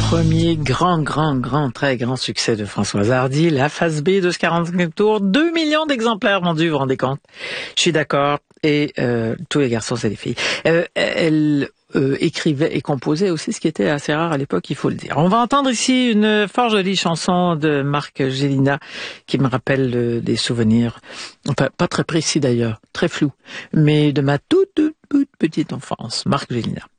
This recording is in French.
Premier très grand succès de Françoise Hardy, la phase B de ce 45 tours, 2 millions d'exemplaires vendus, vous vous rendez compte? Je suis d'accord, et tous les garçons, c'est les filles. Elle écrivait et composait aussi, ce qui était assez rare à l'époque, il faut le dire. On va entendre ici une fort jolie chanson de Marc Gélina qui me rappelle des souvenirs, enfin pas très précis d'ailleurs, très flou, mais de ma toute petite enfance. Marc Gélina.